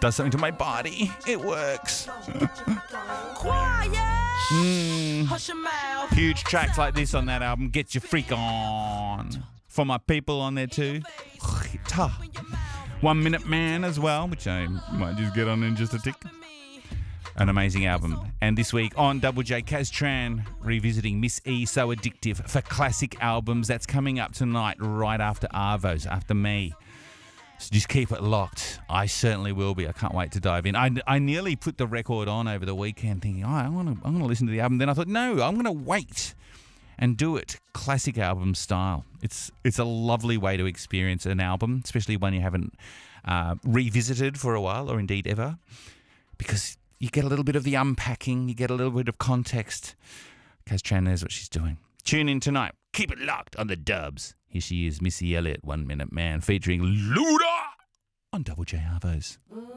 does something to my body. It works. Huge tracks like this on that album. Get your freak on. For my people on there too. 1 Minute Man as well, which I might just get on in just a tick. An amazing album. And this week on Double J, Kaz Tran revisiting Miss E, So Addictive for classic albums. That's coming up tonight right after Arvo's, after me. So just keep it locked. I certainly will be. I can't wait to dive in. I nearly put the record on over the weekend thinking, I'm going to listen to the album. Then I thought, no, I'm going to wait and do it classic album style. It's a lovely way to experience an album, especially when you haven't revisited for a while or indeed ever, because you get a little bit of the unpacking, you get a little bit of context. Kaz Tran knows what she's doing. Tune in tonight. Keep it locked on the dubs. Here she is, Missy Elliott, 1 Minute Man, featuring Luda on Double J Arvos.